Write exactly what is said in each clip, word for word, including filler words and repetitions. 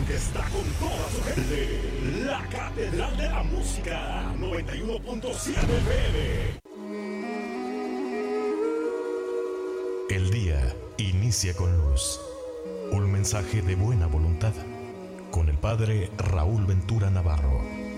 que está con toda su gente. La Catedral de la Música, noventa y uno punto siete F M. El día inicia con luz. Un mensaje de buena voluntad. Con el Padre Raúl Ventura Navarro.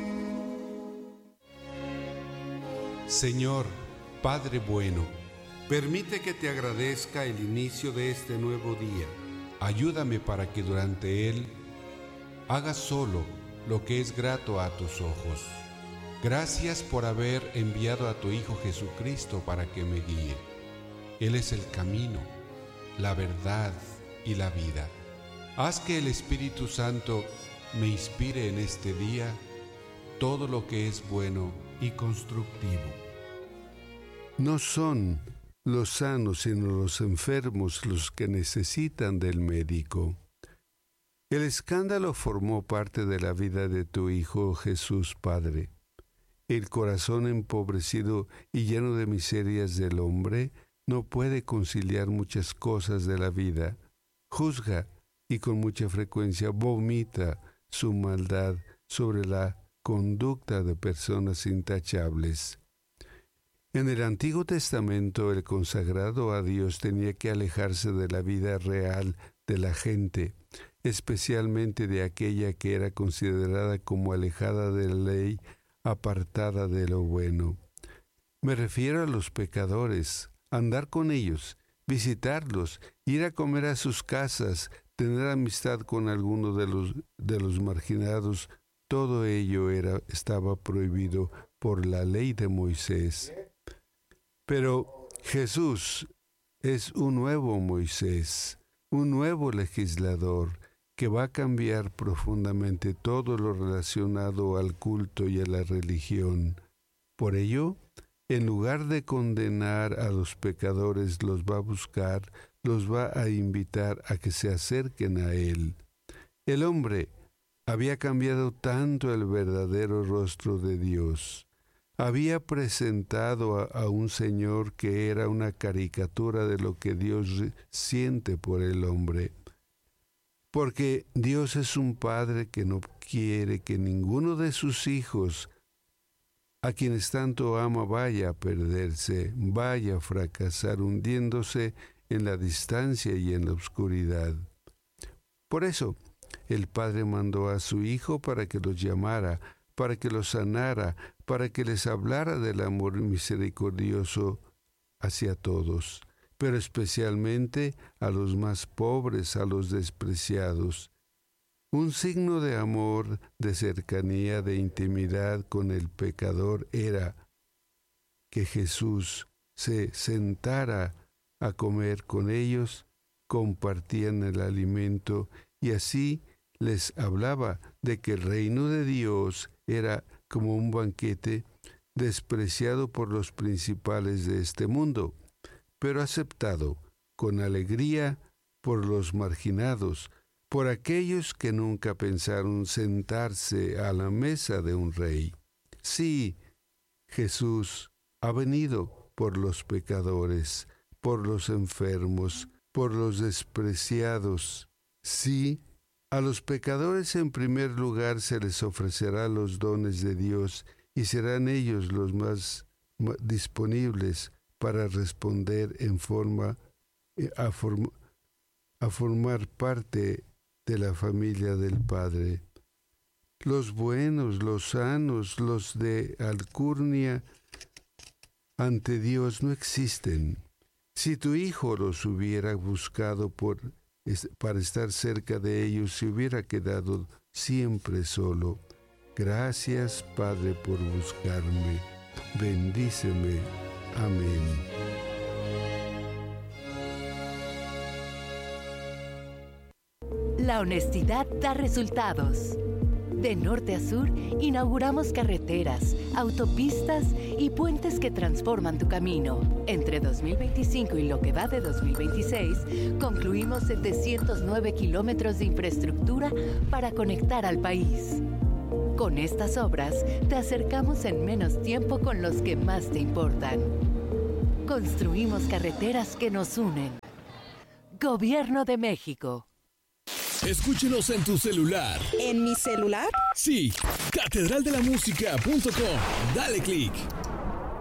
Señor, Padre bueno, permite que te agradezca el inicio de este nuevo día. Ayúdame para que durante él haga solo lo que es grato a tus ojos. Gracias por haber enviado a tu Hijo Jesucristo para que me guíe. Él es el camino, la verdad y la vida. Haz que el Espíritu Santo me inspire en este día todo lo que es bueno y constructivo. No son los sanos sino los enfermos los que necesitan del médico. El escándalo formó parte de la vida de tu Hijo Jesús, Padre. El corazón empobrecido y lleno de miserias del hombre no puede conciliar muchas cosas de la vida. Juzga y con mucha frecuencia vomita su maldad sobre la conducta de personas intachables. En el Antiguo Testamento, el consagrado a Dios tenía que alejarse de la vida real de la gente, especialmente de aquella que era considerada como alejada de la ley, apartada de lo bueno. Me refiero a los pecadores, andar con ellos, visitarlos, ir a comer a sus casas, tener amistad con alguno de los, de los marginados. Todo ello era, estaba prohibido por la ley de Moisés. Pero Jesús es un nuevo Moisés, un nuevo legislador que va a cambiar profundamente todo lo relacionado al culto y a la religión. Por ello, en lugar de condenar a los pecadores, los va a buscar, los va a invitar a que se acerquen a Él. El hombre había cambiado tanto el verdadero rostro de Dios. Había presentado a, a un Señor que era una caricatura de lo que Dios siente por el hombre. Porque Dios es un Padre que no quiere que ninguno de sus hijos, a quienes tanto ama, vaya a perderse, vaya a fracasar, hundiéndose en la distancia y en la oscuridad. Por eso, el Padre mandó a su Hijo para que los llamara, para que los sanara, para que les hablara del amor misericordioso hacia todos, pero especialmente a los más pobres, a los despreciados. Un signo de amor, de cercanía, de intimidad con el pecador era que Jesús se sentara a comer con ellos, compartían el alimento y así les hablaba de que el reino de Dios era como un banquete despreciado por los principales de este mundo, pero aceptado con alegría por los marginados, por aquellos que nunca pensaron sentarse a la mesa de un rey. Sí, Jesús ha venido por los pecadores, por los enfermos, por los despreciados. Sí, a los pecadores en primer lugar se les ofrecerá los dones de Dios y serán ellos los más disponibles para responder en forma a, form, a formar parte de la familia del Padre. Los buenos, los sanos, los de alcurnia ante Dios no existen. Si tu Hijo los hubiera buscado por para estar cerca de ellos, se hubiera quedado siempre solo. Gracias, Padre, por buscarme. Bendíceme. Amén. La honestidad da resultados. De norte a sur, inauguramos carreteras, autopistas y puentes que transforman tu camino. Entre dos mil veinticinco y lo que va de dos mil veintiséis, concluimos setecientos nueve kilómetros de infraestructura para conectar al país. Con estas obras, te acercamos en menos tiempo con los que más te importan. Construimos carreteras que nos unen. Gobierno de México. Escúchenos en tu celular. ¿En mi celular? Sí, catedral de la música punto com. Dale click.